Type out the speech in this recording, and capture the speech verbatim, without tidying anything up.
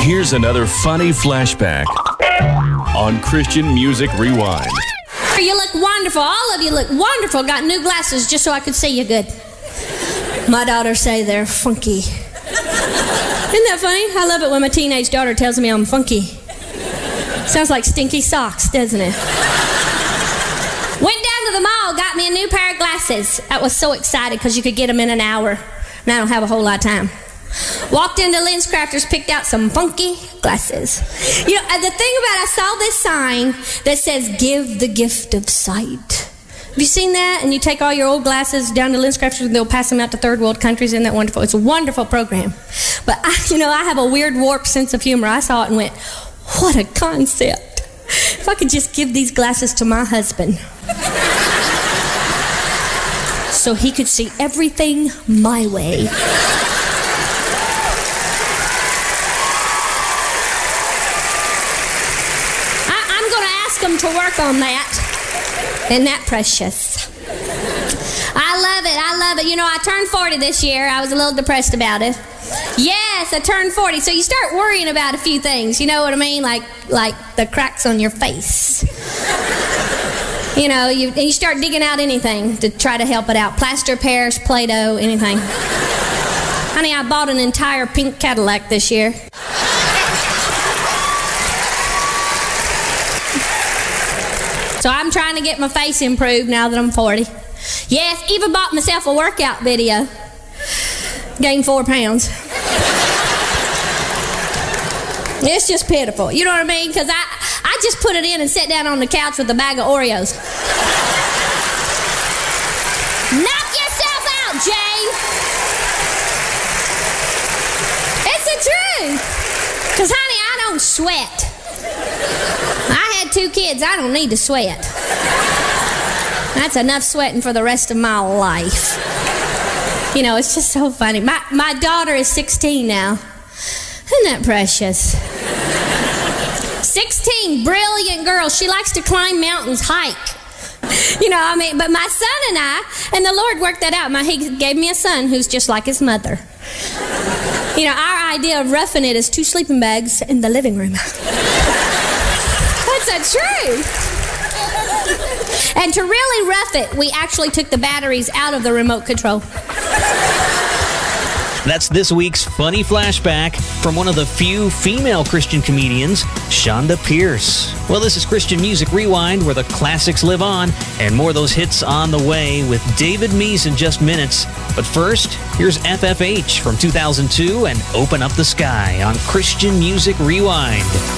Here's another funny flashback on Christian Music Rewind. You look wonderful. All of you look wonderful. Got new glasses just so I could see you good. My daughters say they're funky. Isn't that funny? I love it when my teenage daughter tells me I'm funky. Sounds like stinky socks, doesn't it? Went down to the mall, got me a new pair of glasses. I was so excited because you could get them in an hour. And I don't have a whole lot of time. Walked into LensCrafters, picked out some funky glasses. You know, the thing about it, I saw this sign that says, give the gift of sight. Have you seen that? And you take all your old glasses down to LensCrafters and they'll pass them out to third world countries. Isn't that wonderful? It's a wonderful program. But, I, you know, I have a weird warped sense of humor. I saw it and went, what a concept. If I could just give these glasses to my husband so he could see everything my way. To work on that. Isn't that precious? I love it. I love it. You know, I turned forty this year. I was a little depressed about it. Yes, I turned forty. So you start worrying about a few things. You know what I mean? Like like the cracks on your face. You know, you, you start digging out anything to try to help it out. Plaster Paris, Play-Doh, anything. Honey, I bought an entire pink Cadillac this year. So I'm trying to get my face improved now that I'm forty. Yes, even bought myself a workout video. Gained four pounds. It's just pitiful. You know what I mean? Because I, I just put it in and sat down on the couch with a bag of Oreos. Knock yourself out, Jane. It's the truth. Because, honey, I don't sweat. I had two kids. I don't need to sweat. That's enough sweating for the rest of my life. You know, it's just so funny. My, my daughter is sixteen now. Isn't that precious? sixteen, brilliant girl. She likes to climb mountains, hike. You know, I mean, but my son and I, and the Lord worked that out. My, he gave me a son who's just like his mother. You know, our idea of roughing it is two sleeping bags in the living room. That's the truth. And to really rough it, we actually took the batteries out of the remote control. That's this week's funny flashback from one of the few female Christian comedians, Shonda Pierce. Well, this is Christian Music Rewind, where the classics live on, and more of those hits on the way with David Meese in just minutes. But first, here's F F H from two thousand two and Open Up the Sky on Christian Music Rewind.